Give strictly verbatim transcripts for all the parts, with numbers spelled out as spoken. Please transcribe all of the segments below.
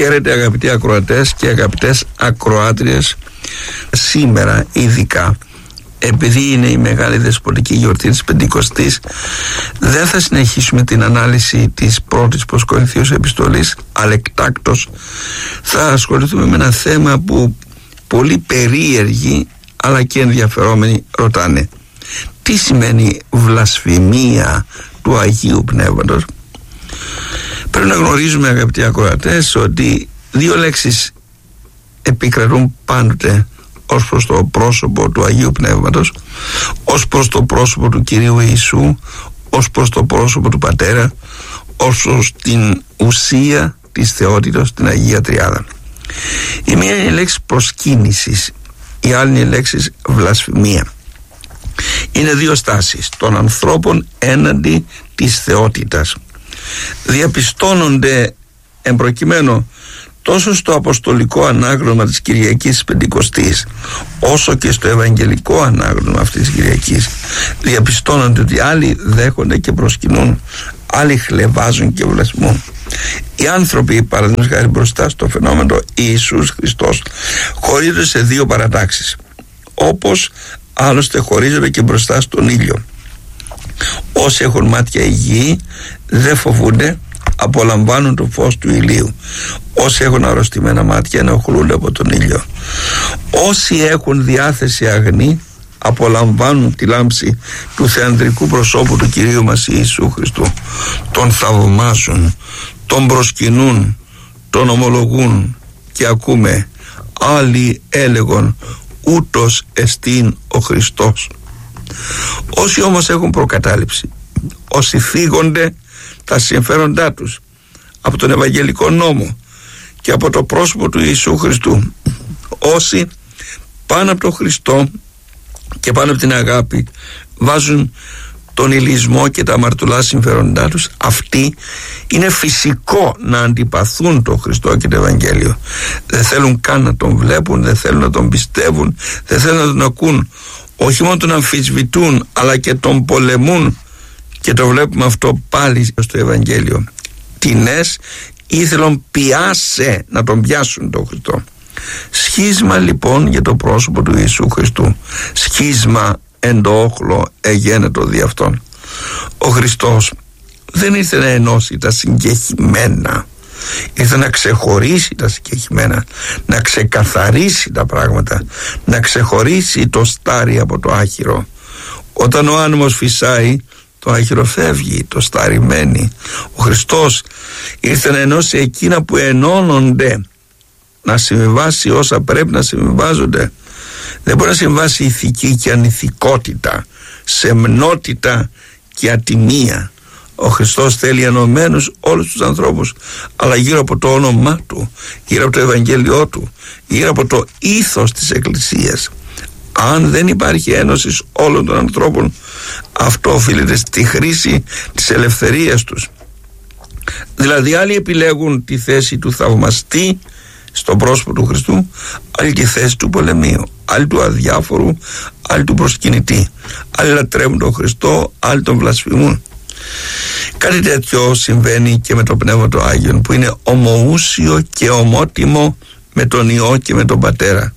Ξέρετε, αγαπητοί ακροατές και αγαπητές ακροάτριες, σήμερα ειδικά, επειδή είναι η μεγάλη δεσποτική γιορτή της Πεντηκοστής, δεν θα συνεχίσουμε την ανάλυση της πρώτης προς Κορινθίους επιστολής, αλλά εκτάκτως θα ασχοληθούμε με ένα θέμα που πολύ περίεργοι αλλά και ενδιαφερόμενοι ρωτάνε. Τι σημαίνει βλασφημία του Αγίου Πνεύματος? Πρέπει να γνωρίζουμε, αγαπητοί ακροατές, ότι δύο λέξεις επικρατούν πάντοτε ως προς το πρόσωπο του Αγίου Πνεύματος, ως προς το πρόσωπο του Κυρίου Ιησού, ως προς το πρόσωπο του Πατέρα, ως προς την ουσία της θεότητος, την Αγία Τριάδα. Η μία είναι η λέξη προσκύνησης, η άλλη είναι η λέξη βλασφημία. Είναι δύο στάσεις των ανθρώπων έναντι της θεότητας. Διαπιστώνονται εμπροκειμένου τόσο στο αποστολικό ανάγνωσμα της Κυριακής της Πεντηκοστής, όσο και στο ευαγγελικό ανάγνωσμα αυτής της Κυριακής. Διαπιστώνονται ότι άλλοι δέχονται και προσκυνούν, άλλοι χλευάζουν και βλασφημούν. Οι άνθρωποι, παραδείγματος χάρη, μπροστά στο φαινόμενο Ιησούς Χριστός, χωρίζονται σε δύο παρατάξεις, όπως άλλωστε χωρίζονται και μπροστά στον ήλιο. Όσοι έχουν μάτια υγιή δεν φοβούνται, απολαμβάνουν το φως του ηλίου. Όσοι έχουν αρρωστημένα μάτια ενοχλούνται από τον ήλιο. Όσοι έχουν διάθεση αγνή απολαμβάνουν τη λάμψη του θεανδρικού προσώπου του Κυρίου μας Ιησού Χριστού. Τον θαυμάζουν, τον προσκυνούν, τον ομολογούν και ακούμε άλλοι έλεγον ούτως εστίν ο Χριστός. Όσοι όμως έχουν προκατάληψη, όσοι φύγονται τα συμφέροντά τους από τον Ευαγγελικό νόμο και από το πρόσωπο του Ιησού Χριστού, όσοι πάνω από τον Χριστό και πάνω από την αγάπη βάζουν τον ηλισμό και τα αμαρτωλά συμφέροντά τους, αυτοί είναι φυσικό να αντιπαθούν τον Χριστό και το Ευαγγέλιο. Δεν θέλουν καν να τον βλέπουν, δεν θέλουν να τον πιστεύουν, δεν θέλουν να τον ακούν. Όχι μόνο τον αμφισβητούν, αλλά και τον πολεμούν, και το βλέπουμε αυτό πάλι στο Ευαγγέλιο. Τινές ήθελαν πιάσε να τον πιάσουν τον Χριστό. Σχίσμα λοιπόν για το πρόσωπο του Ιησού Χριστού. Σχίσμα εν το όχλο εγένετο δι' αυτόν. Ο Χριστός δεν ήρθε να ενώσει τα συγκεχημένα, ήρθε να ξεχωρίσει τα συγκεχημένα, να ξεκαθαρίσει τα πράγματα, να ξεχωρίσει το στάρι από το άχυρο. Όταν ο άνεμος φυσάει, το άχυρο φεύγει, το στάρι μένει. Ο Χριστός ήρθε να ενώσει εκείνα που ενώνονται, να συμβιβάσει όσα πρέπει να συμβιβάζονται. Δεν μπορεί να συμβάσει ηθική και ανηθικότητα, σεμνότητα και ατιμία. Ο Χριστός θέλει ενωμένους όλους τους ανθρώπους, αλλά γύρω από το όνομά Του, γύρω από το Ευαγγέλιό Του, γύρω από το ήθος της Εκκλησίας. Αν δεν υπάρχει ένωση όλων των ανθρώπων, αυτό οφείλεται στη χρήση της ελευθερίας τους. Δηλαδή άλλοι επιλέγουν τη θέση του θαυμαστή στον πρόσωπο του Χριστού, άλλοι τη θέση του πολεμίου, άλλοι του αδιάφορου, άλλοι του προσκυνητή. Άλλοι λατρεύουν τον Χριστό, άλλοι τον βλασφημούν. Κάτι τέτοιο συμβαίνει και με το Πνεύμα του Άγιον, που είναι ομοούσιο και ομότιμο με τον Υιό και με τον Πατέρα.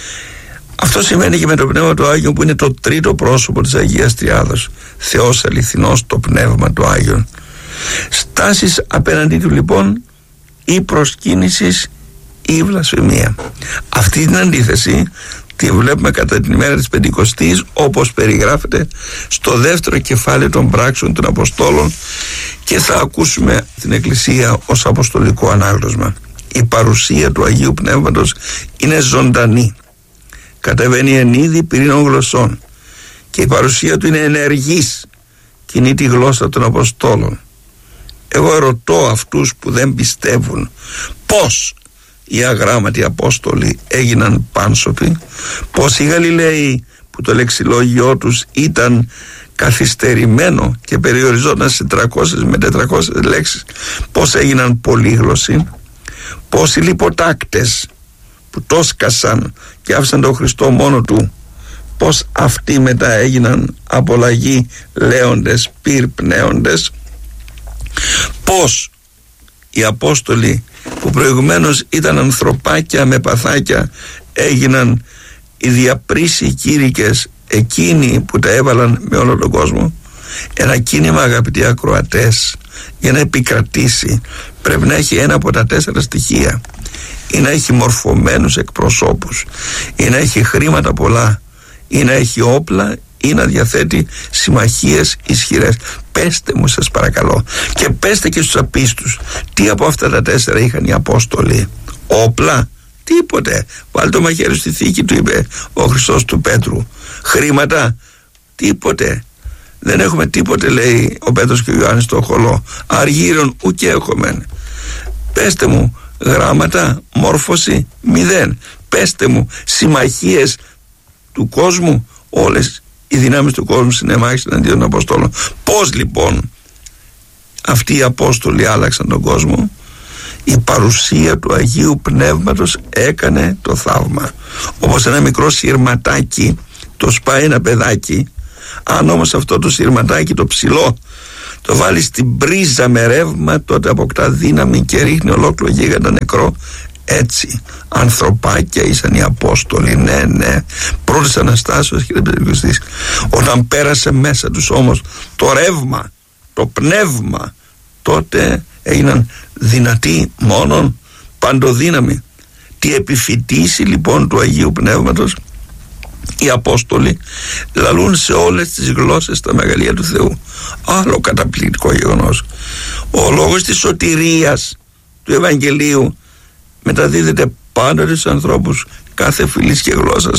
Αυτό σημαίνει και με το Πνεύμα του Άγιον, που είναι το τρίτο πρόσωπο της Αγίας Τριάδος, Θεός αληθινός, το Πνεύμα του Άγιον. Στάσεις απέναντί Του λοιπόν, ή προσκύνησης ή η βλασφημία. Αυτή την αντίθεση τη βλέπουμε κατά την ημέρα της Πεντηκοστής, όπως περιγράφεται στο δεύτερο κεφάλαιο των πράξεων των Αποστόλων, και θα ακούσουμε την Εκκλησία ως αποστολικό ανάγνωσμα. Η παρουσία του Αγίου Πνεύματος είναι ζωντανή, κατεβαίνει εν είδη πυρήνων γλωσσών, και η παρουσία Του είναι ενεργής, κινεί τη γλώσσα των Αποστόλων. Εγώ ερωτώ αυτούς που δεν πιστεύουν, πώς οι αγράμματοι Απόστολοι έγιναν πάνσοποι, πως οι Γαλιλαίοι που το λεξιλόγιό τους ήταν καθυστερημένο και περιοριζόταν σε τριακόσιες με τετρακόσιες λέξεις, πως έγιναν πολύγλωσσοι, πως οι λιποτάκτες που το σκασαν και άφησαν τον Χριστό μόνο Του, πως αυτοί μετά έγιναν απολαγοί λέοντες, πυρπνέοντες, πως οι Απόστολοι που προηγουμένως ήταν ανθρωπάκια με παθάκια, έγιναν οι διαπρίσιοι κήρυκες, εκείνοι που τα έβαλαν με όλο τον κόσμο. Ένα κίνημα, αγαπητοί ακροατές, για να επικρατήσει πρέπει να έχει ένα από τα τέσσερα στοιχεία: ή να έχει μορφωμένους εκπροσώπους, ή να έχει χρήματα πολλά, ή να έχει όπλα, ή να διαθέτει συμμαχίες ισχυρές. Πέστε μου σας παρακαλώ, και πέστε και στους απίστους, τι από αυτά τα τέσσερα είχαν οι Απόστολοι? Όπλα? Τίποτε. Βάλτε το μαχαίρι στη θήκη, του είπε ο Χριστός του Πέτρου. Χρήματα? Τίποτε. Δεν έχουμε τίποτε, λέει ο Πέτρος και ο Ιωάννης στο χολό. Αργύρων ουκ έχομεν. Πέστε μου, γράμματα, μόρφωση, μηδέν. Πέστε μου, συμμαχίες του κόσμου, όλες οι δυνάμεις του κόσμου συνεμάχισαν εναντίον των Αποστόλων. Πώς λοιπόν αυτοί οι Απόστολοι άλλαξαν τον κόσμο? Η παρουσία του Αγίου Πνεύματος έκανε το θαύμα. Όπως ένα μικρό σειρματάκι το σπάει ένα παιδάκι, αν όμως αυτό το σειρματάκι το ψηλό το βάλει στην πρίζα με ρεύμα, τότε αποκτά δύναμη και ρίχνει ολόκληρο γίγαντα νεκρό. Έτσι ανθρωπάκια ήσαν οι Απόστολοι. Ναι, ναι, πρώτης Αναστάσεως, κύριε Πεντηκοστής. Όταν πέρασε μέσα τους όμως το ρεύμα, το πνεύμα, τότε έγιναν δυνατοί, μόνον παντοδύναμοι. Τι επιφυτίσει λοιπόν του Αγίου Πνεύματος? Οι Απόστολοι λαλούν σε όλες τις γλώσσες τα μεγαλεία του Θεού. Άλλο καταπληκτικό γεγονός. Ο λόγος της σωτηρίας του Ευαγγελίου μεταδίδεται πάντα στους ανθρώπους κάθε φυλής και γλώσσας.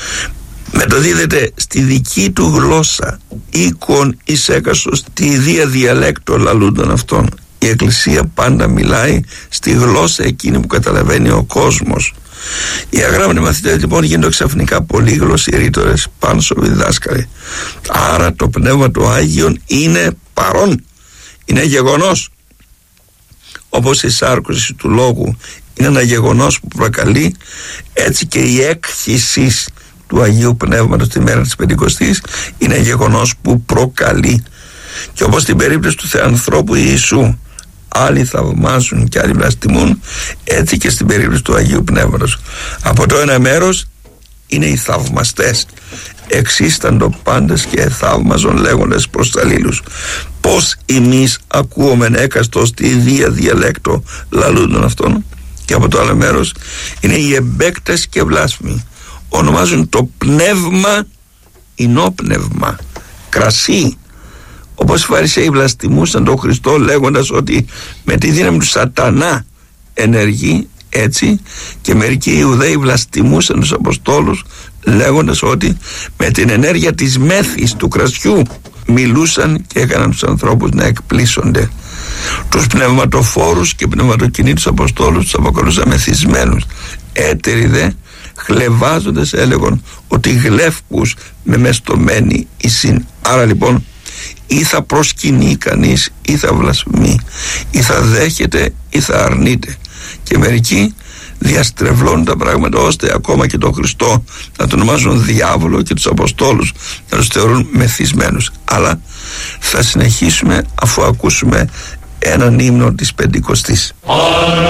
Μεταδίδεται στη δική του γλώσσα, οίκον εις έκαστος, τη ιδία διαλέκτο λαλούνταν αυτών. Η Εκκλησία πάντα μιλάει στη γλώσσα εκείνη που καταλαβαίνει ο κόσμος. Οι αγράμματοι μαθητές λοιπόν γίνονται ξαφνικά πολύγλωσσοι ρήτορες, πάνσοβοι δάσκαλοι. Άρα το Πνεύμα του Άγιον είναι παρόν, είναι γεγονός. Όπως η σάρκωση του λόγου είναι ένα γεγονός που προκαλεί, έτσι και η έκχυση του Αγίου Πνεύματος τη μέρα της Πεντηκοστής είναι γεγονός που προκαλεί. Και όπως στην περίπτωση του Θεανθρώπου Ιησού άλλοι θαυμάζουν και άλλοι βλαστημούν, έτσι και στην περίπτωση του Αγίου Πνεύματος. Από το ένα μέρος είναι οι θαυμαστές, εξίσταντο πάντες και θαύμαζον λέγοντες προς τα αλλήλους, πως εμείς ακούομεν έκαστος τη ιδία διαλέκτο λαλούντων αυτών. Και από το άλλο μέρος είναι οι εμπέκτες και βλάσφημοι, ονομάζουν το πνεύμα ενόπνευμα, κρασί. Όπως οι Φαρισαίοι βλαστημούσαν τον Χριστό λέγοντας ότι με τη δύναμη του σατανά ενεργεί, έτσι και μερικοί Ιουδαίοι βλαστημούσαν τους Αποστόλους λέγοντας ότι με την ενέργεια της μέθης του κρασιού μιλούσαν και έκαναν τους ανθρώπους να εκπλήσονται. Τους πνευματοφόρους και πνευματοκινήτους Αποστόλους τους αποκαλούσαν μεθυσμένους. Έτεροι δε χλεβάζοντες έλεγαν ότι γλεύκους με μεστομένη εισήν. Άρα λοιπόν ή θα προσκυνεί κανείς ή θα βλασφημεί, ή θα δέχεται ή θα αρνείται. Και μερικοί διαστρεβλώνουν τα πράγματα ώστε ακόμα και τον Χριστό να τον ονομάζουν διάβολο και τους Αποστόλους να τους θεωρούν μεθυσμένους. Αλλά θα συνεχίσουμε αφού ακούσουμε έναν ύμνο της Πεντηκοστής.